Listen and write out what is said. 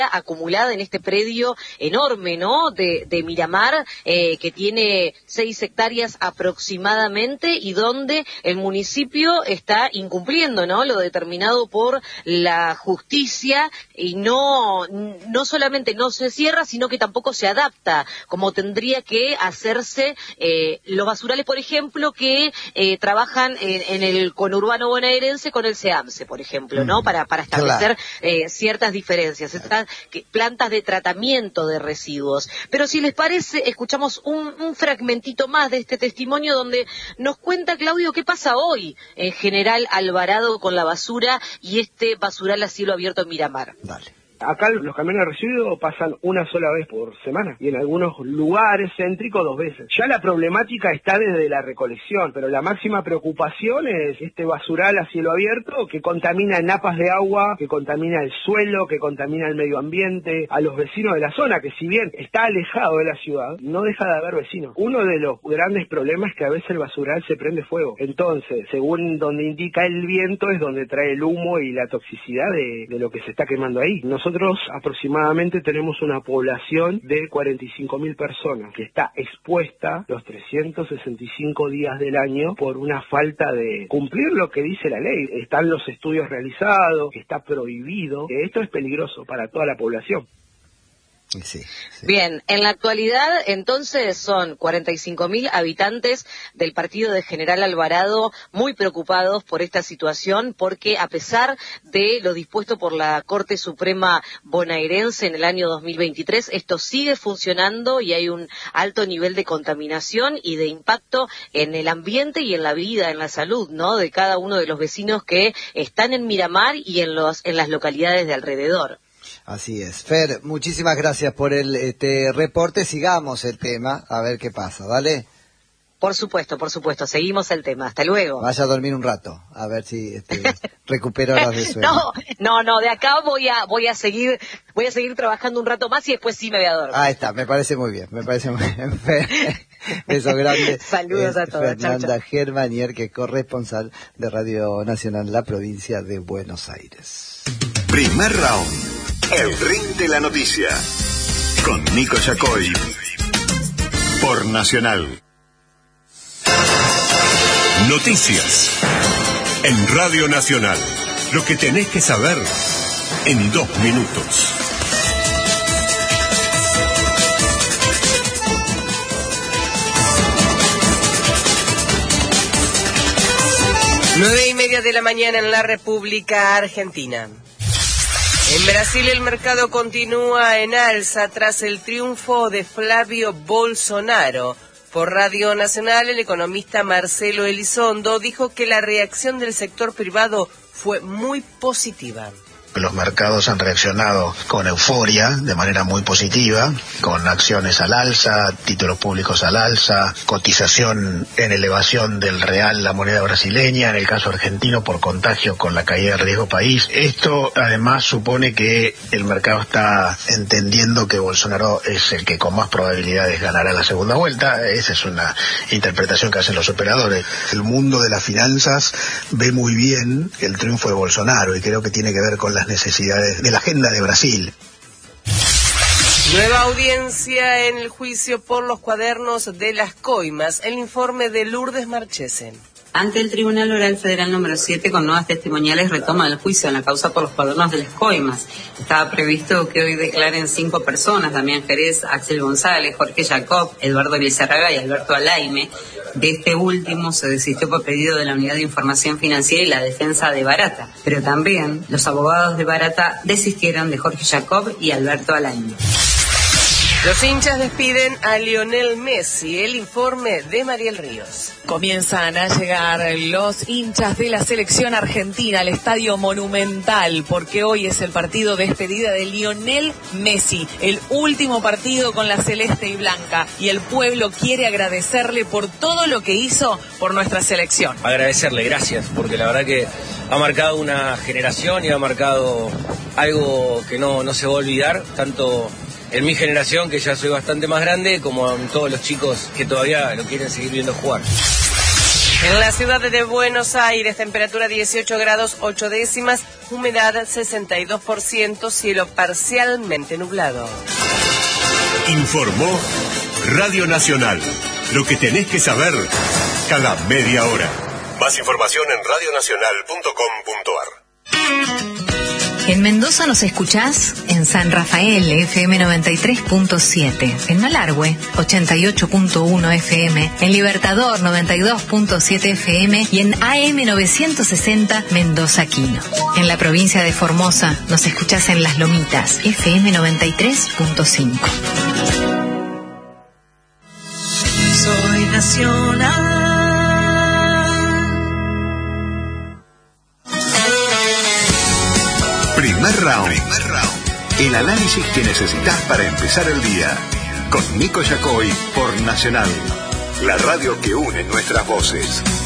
acumulada en este predio enorme, ¿no?, de Miramar, que tiene 6 hectáreas aproximadamente, y donde el municipio está incumpliendo, ¿no?, lo determinado por la justicia, y no solamente no se cierra, sino que tampoco se adapta como tendría que hacerse los basurales, por ejemplo, que trabajan en el conurbano bonaerense con el SEAMSE, por ejemplo, ¿no?, para establecer ciertas diferencias. Estas plantas de tratamiento de residuos. Pero si les parece, escuchamos un fragmentito más de este testimonio donde nos cuenta Claudio qué pasa hoy en General Alvarado con la basura y este basural a cielo abierto en Miramar. Dale. Acá los camiones de residuos pasan una sola vez por semana y en algunos lugares céntricos 2 veces. Ya la problemática está desde la recolección, pero la máxima preocupación es este basural a cielo abierto que contamina napas de agua, que contamina el suelo, que contamina el medio ambiente, a los vecinos de la zona, que si bien está alejado de la ciudad, no deja de haber vecinos. Uno de los grandes problemas es que a veces el basural se prende fuego. Entonces, según donde indica el viento, es donde trae el humo y la toxicidad de lo que se está quemando ahí. Nosotros aproximadamente tenemos una población de 45.000 personas que está expuesta los 365 días del año por una falta de cumplir lo que dice la ley. Están los estudios realizados, está prohibido. Esto es peligroso para toda la población. Sí. Bien, en la actualidad entonces son 45.000 habitantes del partido de General Alvarado muy preocupados por esta situación, porque a pesar de lo dispuesto por la Corte Suprema bonaerense en el año 2023, esto sigue funcionando y hay un alto nivel de contaminación y de impacto en el ambiente y en la vida, en la salud, ¿no?, de cada uno de los vecinos que están en Miramar y en las localidades de alrededor. Así es. Fer, muchísimas gracias por el reporte. Sigamos el tema, a ver qué pasa, ¿vale? Por supuesto, seguimos el tema. Hasta luego. Vaya a dormir un rato, a ver si recupero horas de sueño. No, de acá voy a seguir trabajando un rato más y después sí me voy a dormir. Ahí está, me parece muy bien. Fer, beso grande. Saludos a todos. Fernanda Chau. Germanier, que es corresponsal de Radio Nacional en la provincia de Buenos Aires. Primer round. El ring de la noticia. Con Nico Yacoy. Por Nacional. Noticias. En Radio Nacional. Lo que tenés que saber en 2 minutos. Nueve y media de la mañana en la República Argentina. En Brasil el mercado continúa en alza tras el triunfo de Flavio Bolsonaro. Por Radio Nacional, el economista Marcelo Elizondo dijo que la reacción del sector privado fue muy positiva. Los mercados han reaccionado con euforia, de manera muy positiva, con acciones al alza, títulos públicos al alza, cotización en elevación del real, la moneda brasileña, en el caso argentino por contagio con la caída del riesgo país. Esto además supone que el mercado está entendiendo que Bolsonaro es el que con más probabilidades ganará la segunda vuelta. Esa es una interpretación que hacen los operadores. El mundo de las finanzas ve muy bien el triunfo de Bolsonaro y creo que tiene que ver con las necesidades de la agenda de Brasil. Nueva audiencia en el juicio por los cuadernos de las coimas. El informe de Lourdes Marchesen. Ante el Tribunal Oral Federal número 7, con nuevas testimoniales, retoma el juicio en la causa por los cuadernos de las coimas. Estaba previsto que hoy declaren 5 personas: Damián Jerez, Axel González, Jorge Jacob, Eduardo Lizarraga y Alberto Alaime. De este último se desistió por pedido de la Unidad de Información Financiera y la defensa de Barata. Pero también los abogados de Barata desistieron de Jorge Jacob y Alberto Alaime. Los hinchas despiden a Lionel Messi. El informe de Mariel Ríos. Comienzan a llegar los hinchas de la selección argentina al Estadio Monumental, porque hoy es el partido de despedida de Lionel Messi, el último partido con la celeste y blanca, y el pueblo quiere agradecerle por todo lo que hizo por nuestra selección. Agradecerle, gracias, porque la verdad que ha marcado una generación y ha marcado algo que no se va a olvidar, tanto en mi generación, que ya soy bastante más grande, como en todos los chicos que todavía lo quieren seguir viendo jugar. En la ciudad de Buenos Aires, temperatura 18 grados 8 décimas, humedad 62%, cielo parcialmente nublado. Informó Radio Nacional. Lo que tenés que saber cada media hora. Más información en radionacional.com.ar. En Mendoza nos escuchás en San Rafael, FM 93.7, en Malargüe, 88.1 FM, en Libertador, 92.7 FM y en AM 960 Mendoza Quino. En la provincia de Formosa nos escuchás en Las Lomitas, FM 93.5. Soy nacional. Primer round. El análisis que necesitas para empezar el día. Con Nico Yacoy por Nacional. La radio que une nuestras voces.